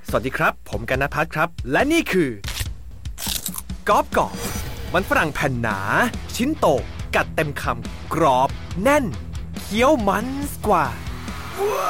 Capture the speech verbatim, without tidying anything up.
สวัสดีครับผมกันณภัทรครับและนี่คือกอบกอบมันฝรั่งแผ่นหนาชิ้นโตกัดเต็มคำกรอบแน่นเคี้ยวมันกว่า